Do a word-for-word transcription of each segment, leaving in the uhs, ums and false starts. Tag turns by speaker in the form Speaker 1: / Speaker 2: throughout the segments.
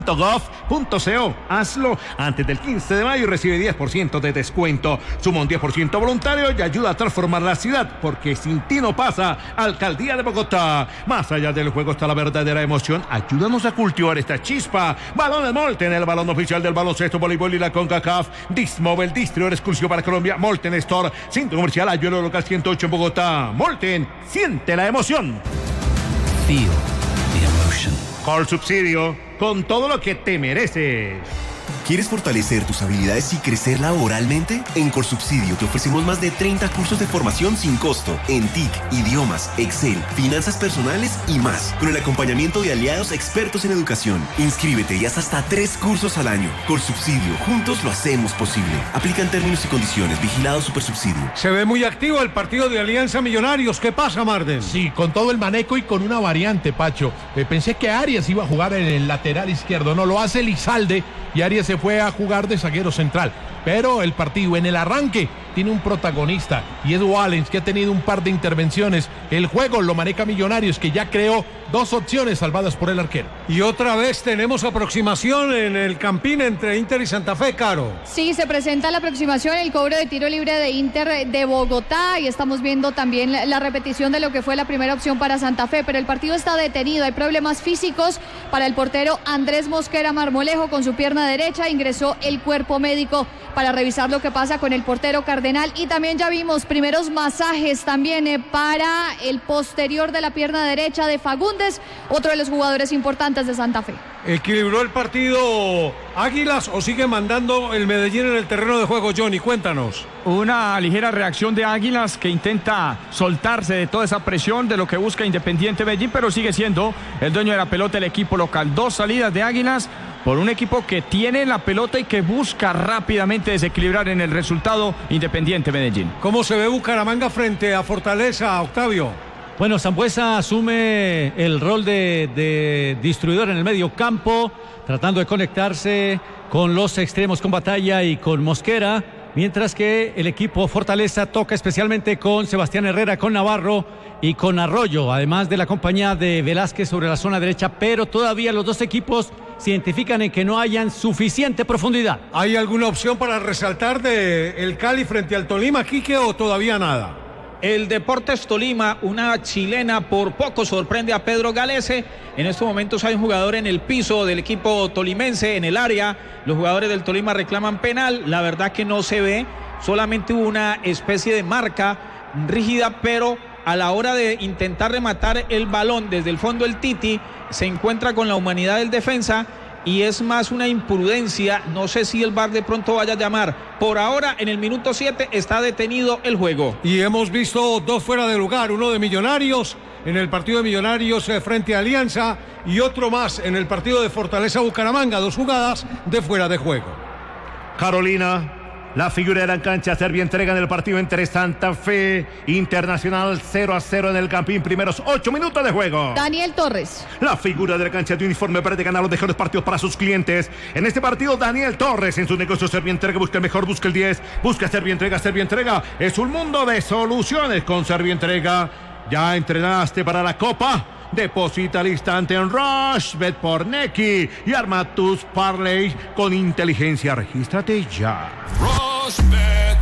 Speaker 1: gov punto co. Hazlo antes del quince de mayo y recibe diez por ciento de descuento. Suma un diez por ciento voluntario y ayuda a transformar la ciudad, porque sin ti no pasa. Alcaldía de Bogotá. Más allá del juego está la verdadera emoción. Ayúdanos a cultivar esta chispa. Balones Molten, el balón oficial del baloncesto, voleibol y la CONCACAF. Dismobile, distribuidor exclusivo para Colombia. Molten Store, centro comercial Ayuelo local ciento ocho en Bogotá. Molten, siente la emoción.
Speaker 2: Feel the emotion.
Speaker 1: Call Subsidio, con todo lo que te mereces.
Speaker 3: ¿Quieres fortalecer tus habilidades y crecer laboralmente? En Corsubsidio te ofrecemos más de treinta cursos de formación sin costo en T I C, idiomas, Excel, finanzas personales y más, con el acompañamiento de aliados expertos en educación. Inscríbete y haz hasta tres cursos al año. Corsubsidio, juntos lo hacemos posible. Aplican términos y condiciones. Vigilado Supersubsidio.
Speaker 4: Se ve muy activo el partido de Alianza Millonarios. ¿Qué pasa, Marden?
Speaker 5: Sí, con todo el maneco y con una variante, Pacho. Eh, pensé que Arias iba a jugar en el lateral izquierdo. No, lo hace Lizalde y Arias se fue a jugar de zaguero central. Pero el partido en el arranque tiene un protagonista y es Wallens, que ha tenido un par de intervenciones. El juego lo maneja Millonarios, que ya creó dos opciones salvadas por el arquero.
Speaker 4: Y otra vez tenemos aproximación en el Campín entre Inter y Santa Fe, Caro.
Speaker 6: Sí, se presenta la aproximación, el cobro de tiro libre de Inter de Bogotá, y estamos viendo también la, la repetición de lo que fue la primera opción para Santa Fe, pero el partido está detenido. Hay problemas físicos para el portero Andrés Mosquera Marmolejo con su pierna derecha. Ingresó el cuerpo médico para revisar lo que pasa con el portero Cardenal, y también ya vimos primeros masajes también eh, para el posterior de la pierna derecha de Fagundes, otro de los jugadores importantes de Santa Fe.
Speaker 4: ¿Equilibró el partido Águilas o sigue mandando el Medellín en el terreno de juego, Johnny? Cuéntanos.
Speaker 7: Una ligera reacción de Águilas, que intenta soltarse de toda esa presión de lo que busca Independiente Medellín, pero sigue siendo el dueño de la pelota el equipo local. Dos salidas de Águilas por un equipo que tiene la pelota y que busca rápidamente desequilibrar en el resultado Independiente Medellín.
Speaker 4: ¿Cómo se ve Bucaramanga frente a Fortaleza, Octavio?
Speaker 8: Bueno, Sambuesa asume el rol de, de distribuidor en el medio campo, tratando de conectarse con los extremos, con Batalla y con Mosquera, mientras que el equipo Fortaleza toca especialmente con Sebastián Herrera, con Navarro y con Arroyo, además de la compañía de Velázquez sobre la zona derecha, pero todavía los dos equipos se identifican en que no hayan suficiente profundidad.
Speaker 4: ¿Hay alguna opción para resaltar de el Cali frente al Tolima, Quique, o todavía nada?
Speaker 9: El Deportes Tolima, una chilena, por poco sorprende a Pedro Galese. En estos momentos hay un jugador en el piso del equipo tolimense, en el área. Los jugadores del Tolima reclaman penal. La verdad que no se ve, solamente hubo una especie de marca rígida, pero a la hora de intentar rematar el balón desde el fondo, el Titi se encuentra con la humanidad del defensa y es más una imprudencia. No sé si el V A R de pronto vaya a llamar. Por ahora, en el minuto siete está detenido el juego.
Speaker 4: Y hemos visto dos fuera de lugar, uno de Millonarios en el partido de Millonarios eh, frente a Alianza, y otro más en el partido de Fortaleza Bucaramanga, dos jugadas de fuera de juego.
Speaker 1: Carolina, la figura de la cancha, Serbia entrega en el partido entre Santa Fe Internacional, cero a cero en el Campín, primeros ocho minutos de juego.
Speaker 6: Daniel Torres.
Speaker 1: La figura de la cancha de uniforme verde gana los mejores partidos para sus clientes. En este partido, Daniel Torres, en su negocio Serbia Entrega, busca el mejor, busca el diez, busca Serbia Entrega, Serbia Entrega. Es un mundo de soluciones con Serbia Entrega. ¿Ya entrenaste para la Copa? Deposita al instante en Rushbet por Neki y arma tus parlays con inteligencia. Regístrate ya.
Speaker 10: Rushbet.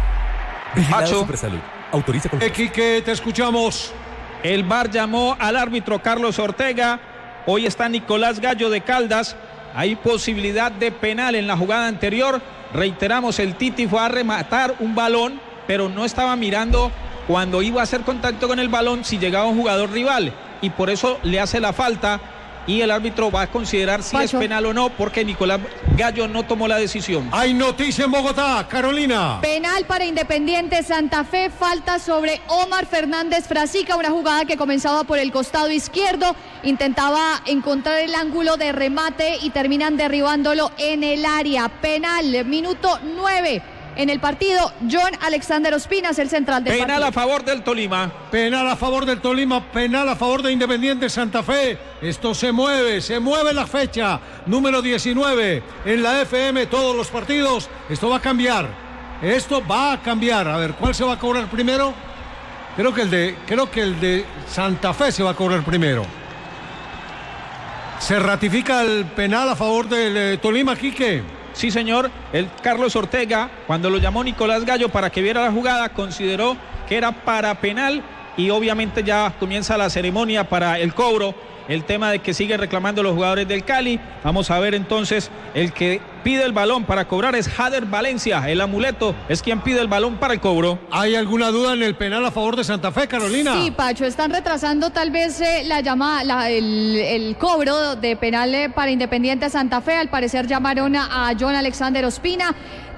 Speaker 2: Vigilado Supersalud. Autoriza con...
Speaker 4: Eki, que te escuchamos.
Speaker 9: El V A R llamó al árbitro Carlos Ortega. Hoy está Nicolás Gallo de Caldas. Hay posibilidad de penal en la jugada anterior. Reiteramos, el Titi fue a rematar un balón, pero no estaba mirando cuando iba a hacer contacto con el balón si llegaba un jugador rival, y por eso le hace la falta, y el árbitro va a considerar si Pacho. es penal o no, porque Nicolás Gallo no tomó la decisión.
Speaker 4: Hay noticia en Bogotá, Carolina.
Speaker 6: Penal para Independiente Santa Fe, falta sobre Omar Fernández Frasica, una jugada que comenzaba por el costado izquierdo, intentaba encontrar el ángulo de remate y terminan derribándolo en el área. Penal, minuto nueve. En el partido, John Alexander Ospinas, el central del
Speaker 9: Penal
Speaker 6: partido.
Speaker 9: a favor del Tolima.
Speaker 4: Penal a favor del Tolima, penal a favor de Independiente Santa Fe. Esto se mueve, se mueve la fecha número diecinueve en la F M, todos los partidos. Esto va a cambiar, esto va a cambiar. A ver, ¿cuál se va a cobrar primero? Creo que el de, creo que el de Santa Fe se va a cobrar primero. ¿Se ratifica el penal a favor del eh, Tolima, Quique?
Speaker 9: Sí, señor. El Carlos Ortega, cuando lo llamó Nicolás Gallo para que viera la jugada, consideró que era para penal y obviamente ya comienza la ceremonia para el cobro. El tema de que siguen reclamando los jugadores del Cali. Vamos a ver entonces, el que pide el balón para cobrar es Jader Valencia. El amuleto es quien pide el balón para el cobro.
Speaker 4: ¿Hay alguna duda en el penal a favor de Santa Fe, Carolina?
Speaker 6: Sí, Pacho, están retrasando tal vez eh, la llamada, la, el, el cobro de penal eh, para Independiente Santa Fe. Al parecer llamaron a, a John Alexander Ospina.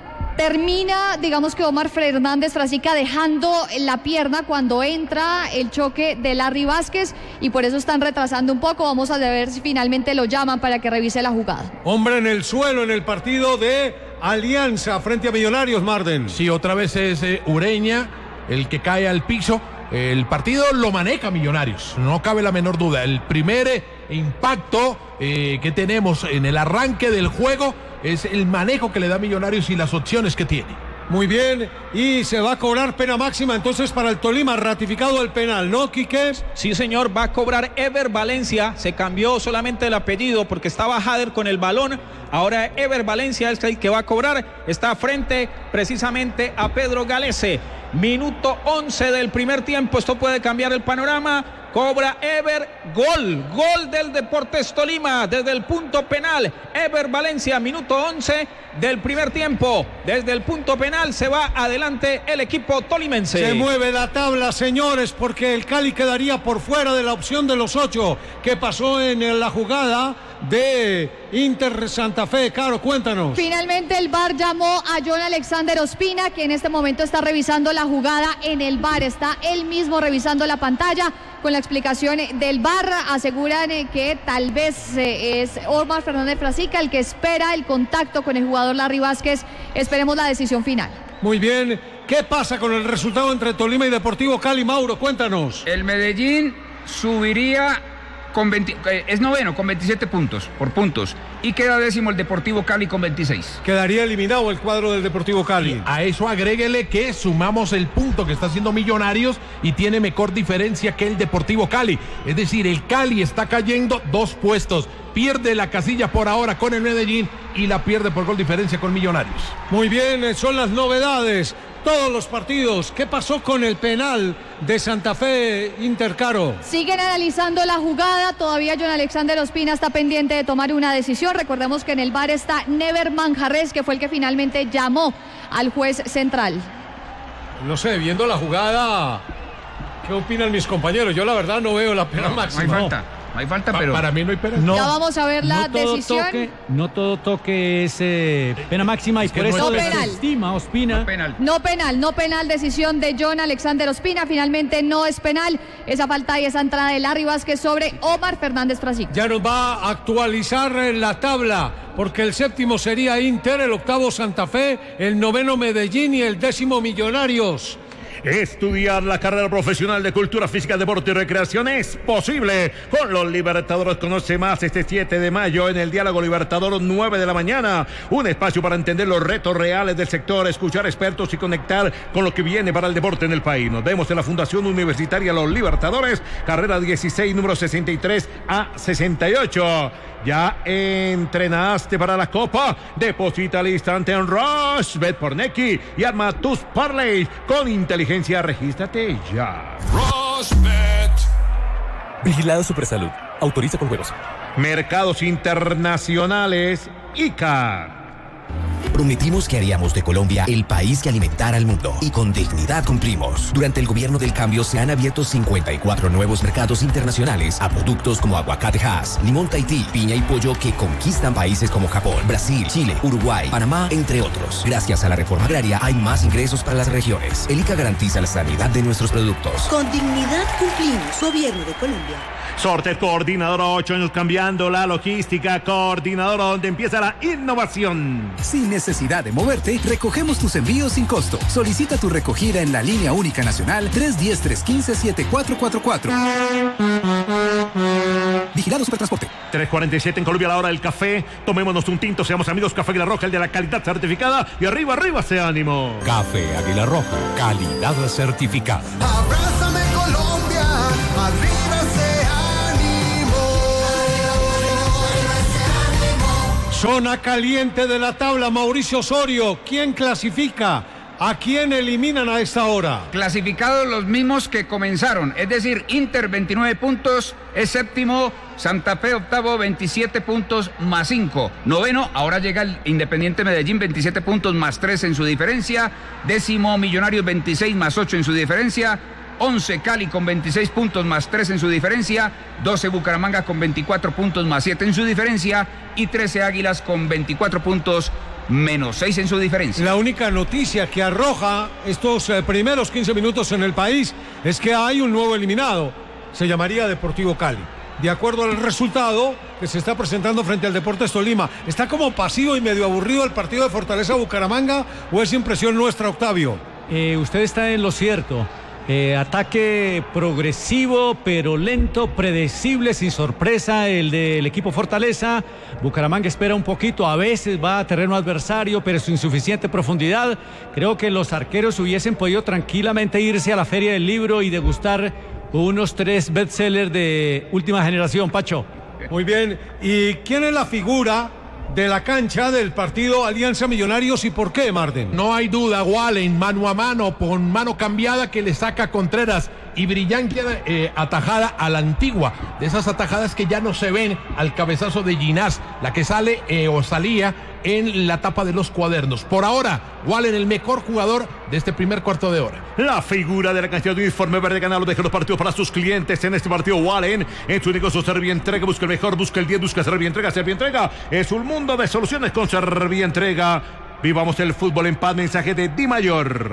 Speaker 6: Termina, digamos que Omar Fernández Frasica dejando la pierna cuando entra el choque de Larry Vázquez y por eso están retrasando un poco. Vamos a ver si finalmente lo llaman para que revise la jugada.
Speaker 4: Hombre en el suelo en el partido de Alianza frente a Millonarios, Marden.
Speaker 5: Sí, otra vez es eh, Ureña el que cae al piso. El partido lo maneja Millonarios, no cabe la menor duda. El primer eh, impacto eh, que tenemos en el arranque del juego es el manejo que le da Millonarios y las opciones que tiene.
Speaker 4: Muy bien, y se va a cobrar pena máxima entonces para el Tolima, ratificado el penal, ¿no, Quique?
Speaker 9: Sí, señor, va a cobrar Ever Valencia, se cambió solamente el apellido porque estaba Jader con el balón, ahora Ever Valencia es el que va a cobrar, está frente precisamente a Pedro Galese. Minuto once del primer tiempo, esto puede cambiar el panorama. Cobra Ever, gol, gol del Deportes Tolima desde el punto penal. Ever Valencia, minuto once del primer tiempo. Desde el punto penal se va adelante el equipo tolimense.
Speaker 4: Se mueve la tabla, señores, porque el Cali quedaría por fuera de la opción de los ocho que pasó en la jugada de Inter Santa Fe. Caro, cuéntanos.
Speaker 6: Finalmente el V A R llamó a John Alexander Ospina, que en este momento está revisando la jugada en el V A R. Está él mismo revisando la pantalla con la explicación del V A R. Aseguran que tal vez es Omar Fernández Frasica el que espera el contacto con el jugador Larry Vázquez. Esperemos la decisión final.
Speaker 4: Muy bien. ¿Qué pasa con el resultado entre Tolima y Deportivo Cali? Mauro, cuéntanos.
Speaker 11: El Medellín subiría con veinte, es noveno con veintisiete puntos por puntos y queda décimo el Deportivo Cali con veintiséis.
Speaker 4: Quedaría eliminado el cuadro del Deportivo Cali.
Speaker 5: Y a eso agréguele que sumamos el punto que está haciendo Millonarios y tiene mejor diferencia que el Deportivo Cali. Es decir, el Cali está cayendo dos puestos. Pierde la casilla por ahora con el Medellín y la pierde por gol diferencia con Millonarios.
Speaker 4: Muy bien, son las novedades. Todos los partidos. ¿Qué pasó con el penal de Santa Fe, Intercaro?
Speaker 6: Siguen analizando la jugada. Todavía John Alexander Ospina está pendiente de tomar una decisión. Recordemos que en el V A R está Never Manjarres, que fue el que finalmente llamó al juez central.
Speaker 4: No sé, viendo la jugada, ¿qué opinan mis compañeros? Yo la verdad no veo la pena
Speaker 11: no,
Speaker 4: máxima.
Speaker 11: No hay falta. No hay falta,
Speaker 5: pa
Speaker 11: pero
Speaker 5: para mí no hay pena.
Speaker 6: No, ya vamos a ver la
Speaker 8: no todo
Speaker 6: decisión.
Speaker 8: Toque, no todo toque es eh, pena máxima y por
Speaker 6: no
Speaker 8: eso
Speaker 6: desestima
Speaker 8: Ospina.
Speaker 11: No penal.
Speaker 6: No penal, no penal, decisión de John Alexander Ospina. Finalmente no es penal esa falta y esa entrada de Larry Vázquez sobre Omar Fernández Frasica.
Speaker 4: Ya nos va a actualizar la tabla, porque el séptimo sería Inter, el octavo Santa Fe, el noveno Medellín y el décimo Millonarios.
Speaker 1: Estudiar la carrera profesional de Cultura Física, Deporte y Recreación es posible con los Libertadores. Conoce más este siete de mayo en el Diálogo Libertador, nueve de la mañana. Un espacio para entender los retos reales del sector, escuchar expertos y conectar con lo que viene para el deporte en el país. Nos vemos en la Fundación Universitaria Los Libertadores, carrera dieciséis, número sesenta y tres a sesenta y ocho. ¿Ya entrenaste para la Copa? Deposita al instante en Rush, Bet por Nequi y arma tus parlays con inteligencia. Regístrate ya.
Speaker 10: Rosbet.
Speaker 2: Vigilado Supersalud. Autoriza con juegos.
Speaker 1: Mercados internacionales. I C A.
Speaker 12: Prometimos que haríamos de Colombia el país que alimentara al mundo y con dignidad cumplimos. Durante el gobierno del cambio se han abierto cincuenta y cuatro nuevos mercados internacionales a productos como aguacate Hass, limón Tahití, piña y pollo que conquistan países como Japón, Brasil, Chile, Uruguay, Panamá, entre otros. Gracias a la reforma agraria hay más ingresos para las regiones. El I C A garantiza la sanidad de nuestros productos.
Speaker 13: Con dignidad cumplimos. Gobierno de Colombia.
Speaker 1: Sorte Coordinadora, ocho años cambiando la logística. Coordinadora, donde empieza la innovación.
Speaker 14: Sin necesidad de moverte, recogemos tus envíos sin costo. Solicita tu recogida en la línea única nacional tres uno cero, tres uno cinco, siete cuatro cuatro cuatro. Vigilado Supertransporte.
Speaker 1: tres cuarenta y siete en Colombia, la hora del café. Tomémonos un tinto, seamos amigos. Café Águila Roja, el de la calidad certificada. Y arriba, arriba, ese ánimo.
Speaker 2: Café Águila Roja, calidad certificada.
Speaker 15: Abrázame Colombia, arriba ese ánimo.
Speaker 4: Zona caliente de la tabla, Mauricio Osorio. ¿Quién clasifica? ¿A quién eliminan a esta hora?
Speaker 11: Clasificados los mismos que comenzaron, es decir, Inter veintinueve puntos, es séptimo, Santa Fe octavo, veintisiete puntos más cinco. Noveno, ahora llega el Independiente Medellín, veintisiete puntos más tres en su diferencia. Décimo, Millonarios, veintiséis más ocho en su diferencia. once, Cali con veintiséis puntos más tres en su diferencia. doce, Bucaramanga con veinticuatro puntos más siete en su diferencia. Y trece, Águilas con veinticuatro puntos menos seis en su diferencia.
Speaker 4: La única noticia que arroja estos eh, primeros quince minutos en el país es que hay un nuevo eliminado. Se llamaría Deportivo Cali. De acuerdo al resultado que se está presentando frente al Deportes Tolima. ¿Está como pasivo y medio aburrido el partido de Fortaleza Bucaramanga o es impresión nuestra, Octavio?
Speaker 8: Eh, usted está en lo cierto. Eh, ataque progresivo, pero lento, predecible, sin sorpresa el del equipo Fortaleza. Bucaramanga espera un poquito, a veces va a terreno adversario, pero sin suficiente profundidad. Creo que los arqueros hubiesen podido tranquilamente irse a la Feria del Libro y degustar unos tres bestsellers de última generación, Pacho.
Speaker 4: Muy bien. ¿Y quién es la figura de la cancha del partido Alianza Millonarios y por qué, Marden?
Speaker 5: No hay duda, Wallen, mano a mano, con mano cambiada que le saca Contreras y brillante eh, atajada a la antigua, de esas atajadas que ya no se ven al cabezazo de Ginás, la que sale eh, o salía en la tapa de los cuadernos. Por ahora, Wallen, el mejor jugador de este primer cuarto de hora.
Speaker 1: La figura de la cancha de uniforme verde ganado deja los partidos para sus clientes en este partido. Wallen, en su negocio Servientrega, busca el mejor, busca el diez, busca Servientrega. Servientrega es un mundo de soluciones con Servientrega. Vivamos el fútbol en paz, mensaje de Di Mayor.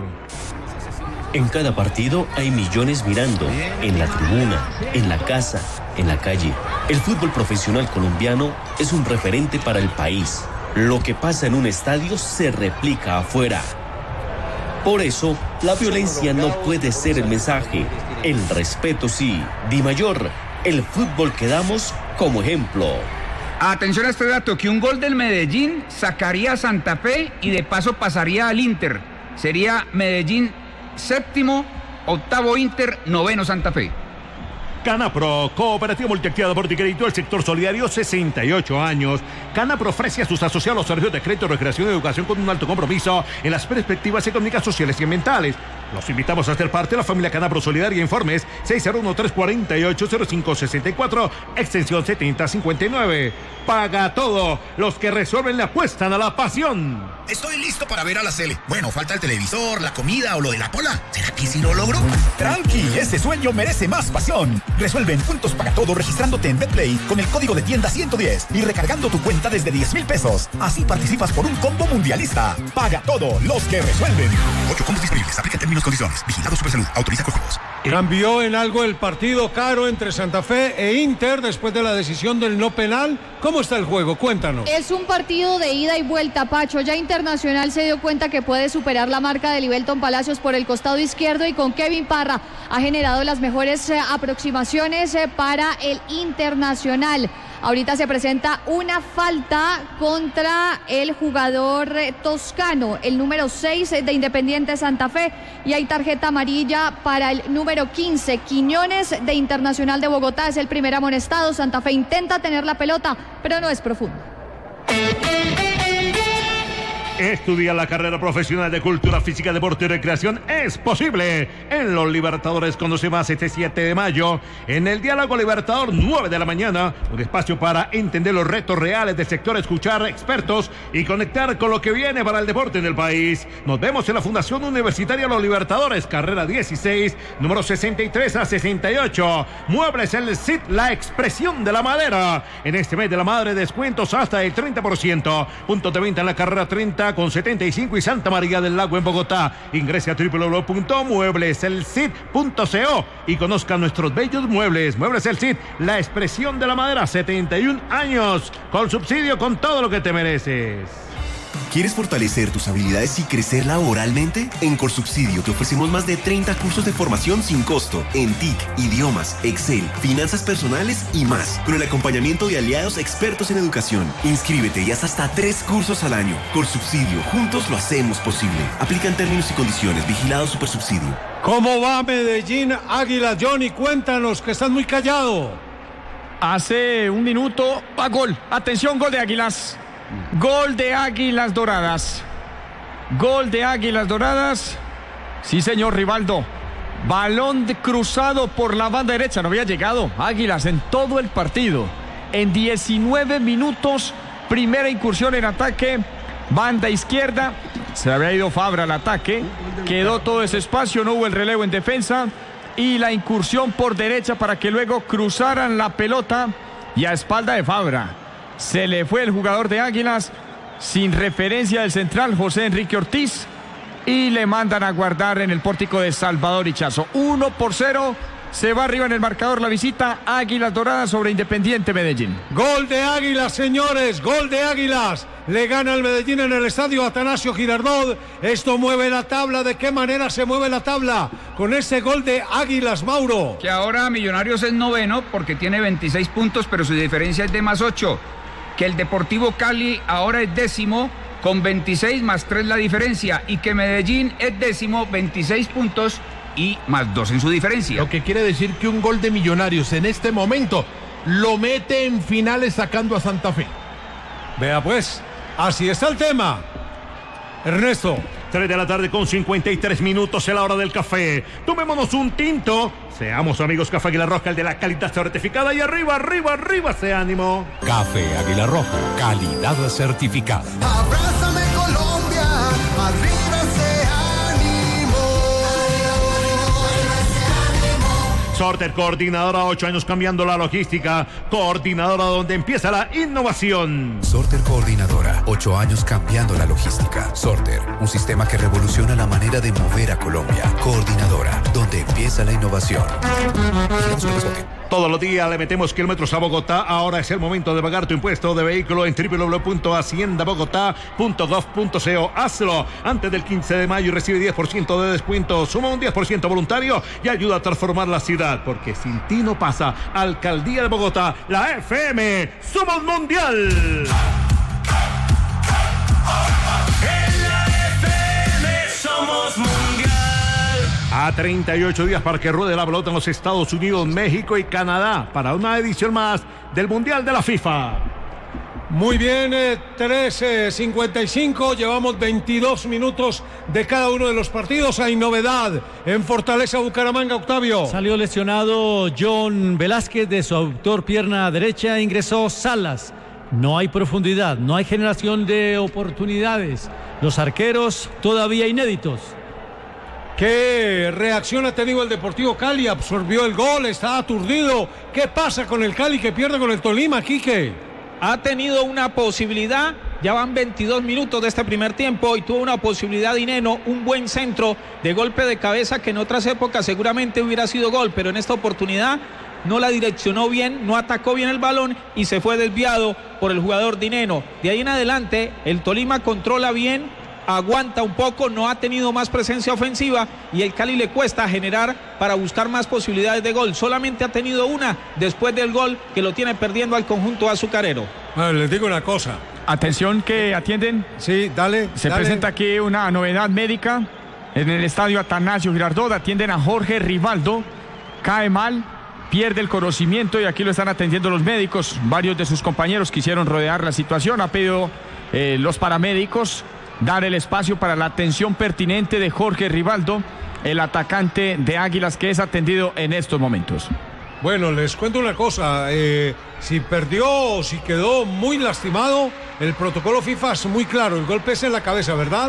Speaker 15: En cada partido hay millones mirando, en la tribuna, en la casa, en la calle. El fútbol profesional colombiano es un referente para el país. Lo que pasa en un estadio se replica afuera. Por eso, la violencia no puede ser el mensaje. El respeto sí. Di Mayor, el fútbol que damos como ejemplo.
Speaker 11: Atención a este dato, que un gol del Medellín sacaría a Santa Fe y de paso pasaría al Inter. Sería Medellín séptimo, octavo Inter, noveno Santa Fe.
Speaker 1: Canapro, cooperativa multiactiva por crédito del sector solidario, sesenta y ocho años. Canapro ofrece a sus asociados servicios de crédito, recreación y educación con un alto compromiso en las perspectivas económicas, sociales y ambientales. Los invitamos a ser parte de la familia Canapro Solidaria. Informes seis cero uno, tres cuatro ocho, cero cinco seis cuatro, extensión setenta cincuenta y nueve. Paga todo. Los que resuelven le apuestan a la pasión.
Speaker 16: Estoy listo para ver a la Sele. Bueno, falta el televisor, la comida o lo de la pola. ¿Será que sí lo logro?
Speaker 17: Tranqui, ese sueño merece más pasión. Resuelve en puntos paga todo registrándote en Betplay con el código de tienda ciento diez y recargando tu cuenta desde diez mil pesos. Así participas por un combo mundialista. Paga todo, los que resuelven.
Speaker 16: Ocho combos disponibles. Aplica términos y condiciones. Vigilado Supersalud. Autoriza con juegos.
Speaker 4: ¿Cambió en algo el partido, Caro, entre Santa Fe e Inter después de la decisión del no penal? ¿Cómo está el juego? Cuéntanos.
Speaker 6: Es un partido de ida y vuelta, Pacho. Ya Internacional se dio cuenta que puede superar la marca de Libelton Palacios por el costado izquierdo y con Kevin Parra ha generado las mejores eh, aproximaciones eh, para el Internacional. Ahorita se presenta una falta contra el jugador eh, toscano, el número seis eh, de Independiente Santa Fe, y hay tarjeta amarilla para el número quince, Quiñones de Internacional de Bogotá, es el primer amonestado. Santa Fe intenta tener la pelota, pero no es profundo.
Speaker 1: Estudia la carrera profesional de Cultura Física, Deporte y Recreación. Es posible en los Libertadores. Conoce más este siete de mayo en el Diálogo Libertador, nueve de la mañana. Un espacio para entender los retos reales del sector, escuchar expertos y conectar con lo que viene para el deporte en el país. Nos vemos en la Fundación Universitaria Los Libertadores, carrera dieciséis, número sesenta y tres a sesenta y ocho. Muebles El Cid, la expresión de la madera. En este mes de la madre, descuentos hasta el treinta por ciento. Puntos de venta en la carrera treinta con setenta y cinco y Santa María del Lago en Bogotá. Ingrese a doble u doble u doble u punto muebles el cid punto co y conozca nuestros bellos muebles. Muebles El Cid, la expresión de la madera, setenta y un años, con subsidio, con todo lo que te mereces.
Speaker 3: ¿Quieres fortalecer tus habilidades y crecer laboralmente? En Corsubsidio te ofrecemos más de treinta cursos de formación sin costo en T I C, idiomas, Excel, finanzas personales y más, con el acompañamiento de aliados expertos en educación. Inscríbete y haz hasta tres cursos al año. Corsubsidio, juntos lo hacemos posible. Aplican términos y condiciones. Vigilado Supersubsidio.
Speaker 4: ¿Cómo va Medellín, Águila? Johnny, cuéntanos, que estás muy callado.
Speaker 7: Hace un minuto, a gol. Atención, gol de Águilas. Gol de Águilas Doradas. Gol de Águilas Doradas. Sí, señor, Rivaldo. Balón de cruzado por la banda derecha. No había llegado Águilas en todo el partido. En diecinueve minutos, primera incursión en ataque. Banda izquierda. Se había ido Fabra al ataque. Quedó todo ese espacio. No hubo el relevo en defensa. Y la incursión por derecha para que luego cruzaran la pelota. Y a espalda de Fabra se le fue el jugador de Águilas. Sin referencia del central, José Enrique Ortiz. Y le mandan a guardar en el pórtico de Salvador Ichazo. uno por cero. Se va arriba en el marcador la visita. Águilas Doradas sobre Independiente Medellín.
Speaker 4: Gol de Águilas, señores. Gol de Águilas. Le gana el Medellín en el estadio Atanasio Girardot. Esto mueve la tabla. ¿De qué manera se mueve la tabla? Con ese gol de Águilas, Mauro.
Speaker 11: Que ahora Millonarios es noveno porque tiene veintiséis puntos, pero su diferencia es de más ocho. Que el Deportivo Cali ahora es décimo con veintiséis más tres la diferencia. Y que Medellín es décimo, veintiséis puntos y más dos en su diferencia.
Speaker 5: Lo que quiere decir que un gol de Millonarios en este momento lo mete en finales sacando a Santa Fe.
Speaker 4: Vea pues, así está el tema. Ernesto.
Speaker 1: tres de la tarde con cincuenta y tres minutos, es la hora del café. Tomémonos un tinto. Seamos amigos Café Águila Roja, el de la calidad certificada. Y arriba, arriba, arriba, ese ánimo.
Speaker 12: Café Águila Roja, calidad certificada.
Speaker 10: Abrázame Colombia, arriba ese ánimo.
Speaker 1: Sorter, coordinadora, ocho años cambiando la logística. Coordinadora donde empieza la innovación.
Speaker 18: Sorter Coordinadora, ocho años cambiando la logística. Sorter, un sistema que revoluciona la manera de mover a Colombia. Coordinadora, donde empieza la innovación.
Speaker 1: Todos los días le metemos kilómetros a Bogotá. Ahora es el momento de pagar tu impuesto de vehículo en doble u doble u doble u punto hacienda bogotá punto gov punto co. Hazlo antes del quince de mayo y recibe diez por ciento de descuento. Suma un diez por ciento voluntario y ayuda a transformar la ciudad. Porque sin ti no pasa. Alcaldía de Bogotá, la F M, somos mundial.
Speaker 10: En la F M somos mundial.
Speaker 1: A treinta y ocho días para que ruede la pelota en los Estados Unidos, México y Canadá para una edición más del Mundial de la FIFA.
Speaker 4: Muy bien, eh, trece cincuenta y cinco, llevamos veintidós minutos de cada uno de los partidos. Hay novedad en Fortaleza Bucaramanga, Octavio.
Speaker 8: Salió lesionado John Velázquez de su autor pierna derecha, ingresó Salas. No hay profundidad, no hay generación de oportunidades. Los arqueros todavía inéditos.
Speaker 4: ¿Qué reacción ha tenido el Deportivo Cali? Absorbió el gol, está aturdido. ¿Qué pasa con el Cali que pierde con el Tolima, Quique?
Speaker 9: Ha tenido una posibilidad, ya van veintidós minutos de este primer tiempo y tuvo una posibilidad Dineno, un buen centro de golpe de cabeza que en otras épocas seguramente hubiera sido gol, pero en esta oportunidad no la direccionó bien, no atacó bien el balón y se fue desviado por el jugador Dineno. De ahí en adelante el Tolima controla bien, aguanta un poco, no ha tenido más presencia ofensiva y el Cali le cuesta generar para buscar más posibilidades de gol. Solamente ha tenido una después del gol que lo tiene perdiendo al conjunto azucarero.
Speaker 4: Bueno, les digo una cosa.
Speaker 7: Atención que atienden.
Speaker 4: Sí, dale.
Speaker 7: Se
Speaker 4: dale.
Speaker 7: presenta aquí una novedad médica en el estadio Atanasio Girardot. Atienden a Jorge Rivaldo. Cae mal, pierde el conocimiento y aquí lo están atendiendo los médicos. Varios de sus compañeros quisieron rodear la situación. Ha pedido eh, los paramédicos dar el espacio para la atención pertinente de Jorge Rivaldo, el atacante de Águilas que es atendido en estos momentos.
Speaker 4: Bueno, les cuento una cosa, eh, si perdió o si quedó muy lastimado, el protocolo FIFA es muy claro, el golpe es en la cabeza, ¿verdad?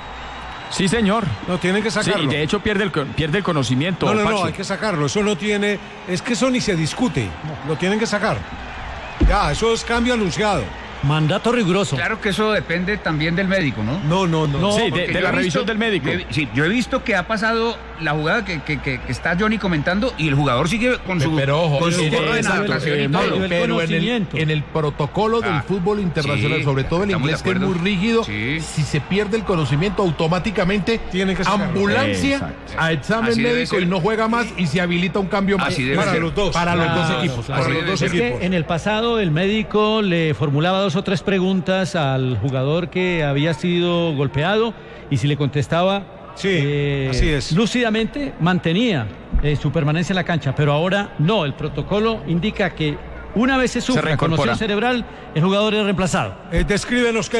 Speaker 7: Sí, señor.
Speaker 4: No, tienen que sacarlo.
Speaker 7: Sí, de hecho pierde el, pierde el conocimiento.
Speaker 4: No, no,
Speaker 7: Pacho.
Speaker 4: no, hay que sacarlo, eso no tiene, es que eso ni se discute, lo tienen que sacar. Ya, eso es cambio anunciado.
Speaker 8: Mandato riguroso.
Speaker 11: Claro que eso depende también del médico, ¿no?
Speaker 4: No, no, no. no
Speaker 7: sí, de, de la revisión del médico.
Speaker 11: Yo he, sí, yo he visto que ha pasado la jugada que, que, que, que está Johnny comentando y el jugador sigue con su,
Speaker 5: pero, ojo,
Speaker 11: con su
Speaker 5: eh,
Speaker 11: gorro de
Speaker 5: eh,
Speaker 11: natación
Speaker 5: eh,
Speaker 11: y todo.
Speaker 5: Pero, pero en, el, en el protocolo ah, del fútbol internacional, sí, sobre todo el inglés, que es muy rígido, sí. Si se pierde el conocimiento, automáticamente tiene que ambulancia Exacto. a examen Así médico y no juega más y se habilita un cambio más
Speaker 4: para los dos.
Speaker 5: Para
Speaker 8: claro,
Speaker 5: los dos equipos.
Speaker 8: Claro.
Speaker 5: Para los dos
Speaker 8: es
Speaker 5: equipos.
Speaker 8: Que en el pasado el médico le formulaba dos o tres preguntas al jugador que había sido golpeado y si le contestaba
Speaker 4: sí,
Speaker 8: eh,
Speaker 4: así es.
Speaker 8: lúcidamente mantenía eh, su permanencia en la cancha, pero ahora no, el protocolo indica que Una vez se sufre conmoción cerebral, el jugador es reemplazado.
Speaker 4: Eh, descríbenos qué